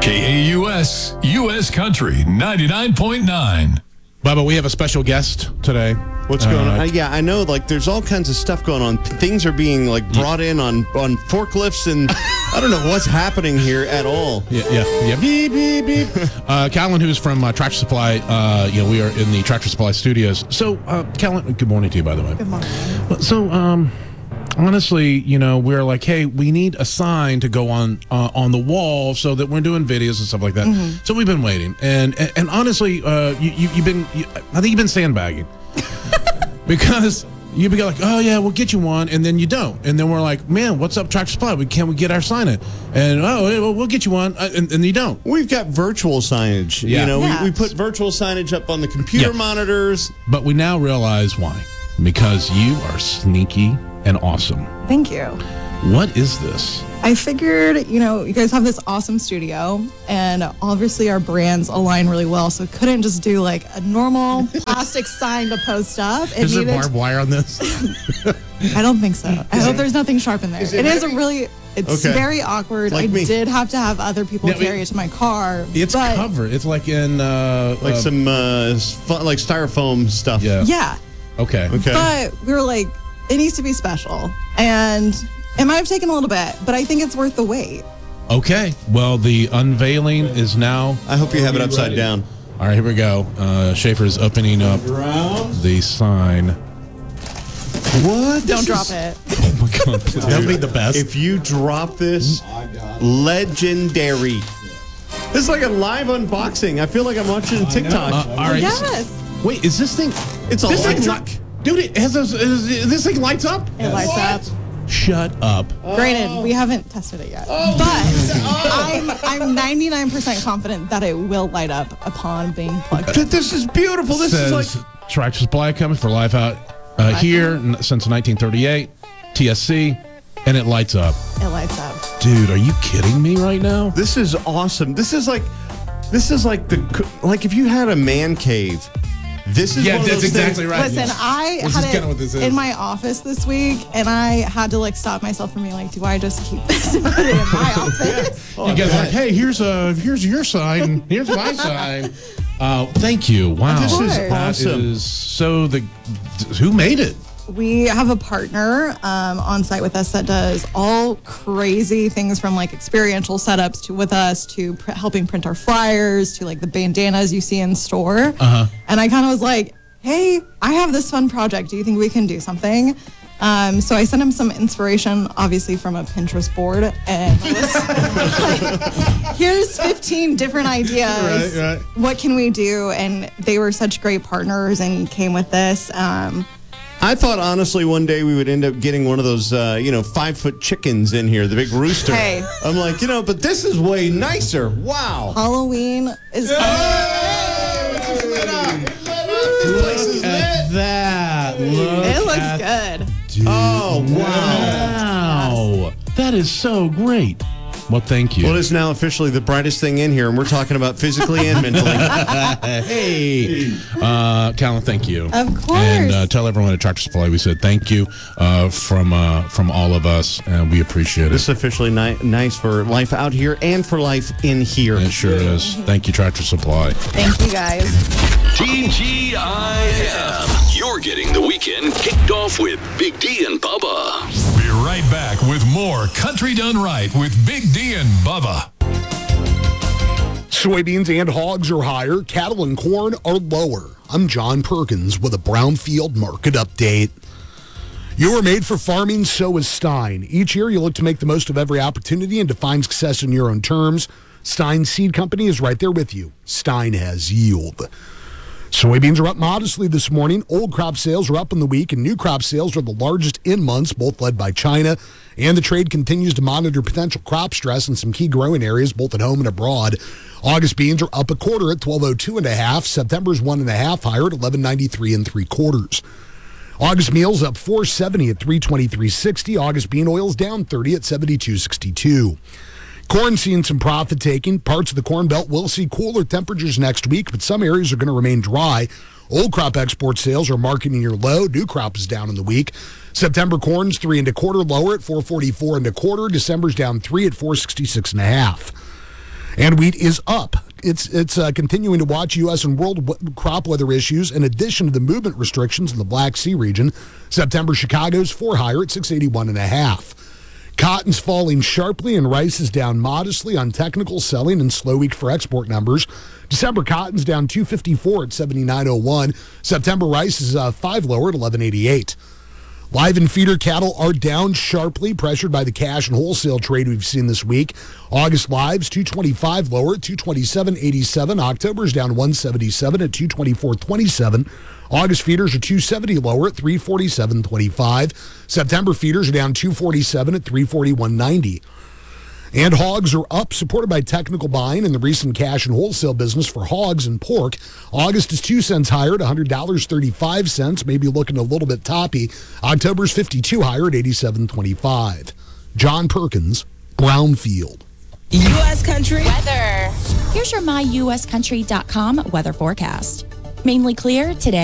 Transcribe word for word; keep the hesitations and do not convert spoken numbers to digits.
K A U S, U S Country, ninety-nine point nine. Bubba, we have a special guest today. What's going on? Uh, yeah, I know, like, there's all kinds of stuff going on. Things are being, like, brought in on, on forklifts, and I don't know what's happening here at all. Yeah, yeah, yeah. Beep, beep, beep. uh, Callan, who's from uh, Tractor Supply, uh, you know, we are in the Tractor Supply studios. So, uh, Callan, good morning to you, by the way. Good morning. So, um... honestly, you know, we're like, hey, we need a sign to go on uh, on the wall so that we're doing videos and stuff like that. Mm-hmm. So we've been waiting, and and, and honestly, uh, you, you you've been, you, I think you've been sandbagging because you've been like, oh yeah, we'll get you one, and then you don't, and then we're like, man, what's up, Tractor Supply? We can't we get our sign in? And oh, yeah, well, we'll get you one, uh, and, and you don't. We've got virtual signage. Yeah. You know, yeah. we, we put virtual signage up on the computer Yeah. monitors, but we now realize why, because you are sneaky and awesome. Thank you. What is this? I figured, you know, you guys have this awesome studio, and obviously our brands align really well, so couldn't just do like a normal plastic sign to post up. It Is there needed- barbed wire on this? I don't think so. I hope there's nothing sharp in there. Is It it is a heavy? really, it's Okay. very awkward. Like I me. did have to have other people Yeah, carry it- it to my car. It's but covered. It's like in uh, like uh, some uh, fu- like styrofoam stuff. yeah. Yeah, Okay. Okay. but we were like, it needs to be special, and it might have taken a little bit, but I think it's worth the wait. Okay. Well, the unveiling is now. I hope you have it upside down. All right, here we go. Uh, Schaefer's opening up the sign. What? Don't drop it. Oh my God! That'll be the best. If you drop this, legendary. This is like a live unboxing. I feel like I'm watching a TikTok. Uh, all right. Yes, Wait, is this thing? It's this thing's electric. not- dude. It has a, is, this thing lights up. it lights up. Shut up. Granted, we haven't tested it yet, Oh. but I'm I'm ninety-nine percent confident that it will light up upon being plugged in. Th- This is beautiful. This Says is like Tractor Supply coming for life out uh, here n- since nineteen thirty-eight. T S C, and it lights up. It lights up. Dude, are you kidding me right now? this is awesome. This is like this is like the c- like if you had a man cave. This is Yeah, one of that's those exactly things- right. Listen, I This is had kinda it what this is. in my office this week, and I had to like stop myself from being like, do I just keep this and put it in my office? Oh, You guys I are like, bet. hey, here's a here's your sign, here's my sign. Uh, thank you. Wow, This is course. That awesome. is so the who made it? We have a partner um, on site with us that does all crazy things from like experiential setups to with us to pr- helping print our flyers to like the bandanas you see in store. Uh-huh. And I kind of was like, hey, I have this fun project. Do you think we can do something? Um, so I sent him some inspiration, obviously from a Pinterest board, and I was like, here's fifteen different ideas. Right, right. What can we do? And they were such great partners and came with this. Um, I thought honestly one day we would end up getting one of those uh, you know five foot chickens in here, the big rooster. Hey. I'm like, you know, but this is way nicer. Wow. Halloween is Look at that. Look it looks at good. Oh wow. Wow. That is so great. Well, thank you. Well, it is now officially the brightest thing in here, and we're talking about physically and mentally. Hey, uh, Callan, thank you. Of course. And uh, tell everyone at Tractor Supply we said thank you uh, from uh, from all of us, and we appreciate This it. is officially ni- nice for life out here and for life in here. It sure is. Thank you, Tractor Supply. Thank you guys. T G I F. You're getting the weekend kicked off with Big D and Bubba. Be right back with more Country Done Right with Big D and Bubba. Soybeans and hogs are higher. Cattle and corn are lower. I'm John Perkins with a Brownfield market update. You are made for farming, so is Stein. Each year, you look to make the most of every opportunity and define success in your own terms. Stein Seed Company is right there with you. Stein has yield. Soybeans are up modestly this morning. Old crop sales are up in the week, and new crop sales are the largest in months, both led by China. And the trade continues to monitor potential crop stress in some key growing areas, both at home and abroad. August beans are up a quarter at twelve oh two and a half. September's one and a half higher at eleven ninety-three and three quarters. August meal's up four seventy at three twenty-three sixty. August bean oil's down thirty at seventy-two sixty-two. Corn seeing some profit taking. Parts of the Corn Belt will see cooler temperatures next week, but some areas are going to remain dry. Old crop export sales are marking a year low. New crop is down in the week. September corn's three and a quarter lower at four forty-four and a quarter. December's down three at four sixty-six and a half. And wheat is up. It's it's uh, continuing to watch U S and world w- crop weather issues in addition to the movement restrictions in the Black Sea region. September Chicago's four higher at six eighty-one and a half. Cotton's falling sharply and rice is down modestly on technical selling and slow week for export numbers. December cotton's down two fifty-four at seventy-nine oh one. September rice is uh, five lower at eleven eighty-eight. Live and feeder cattle are down sharply, pressured by the cash and wholesale trade we've seen this week. August lives, two twenty-five lower at two twenty-seven eighty-seven. October's down one seventy-seven at two twenty-four twenty-seven. August feeders are two seventy lower at three forty-seven twenty-five. September feeders are down two forty-seven at three forty-one ninety. And hogs are up, supported by technical buying in the recent cash and wholesale business for hogs and pork. August is two cents higher at one hundred dollars and thirty-five cents, maybe looking a little bit toppy. October's fifty-two higher at eighty-seven twenty-five. John Perkins, Brownfield. U S Country weather. Here's your my U S country dot com weather forecast. Mainly clear today.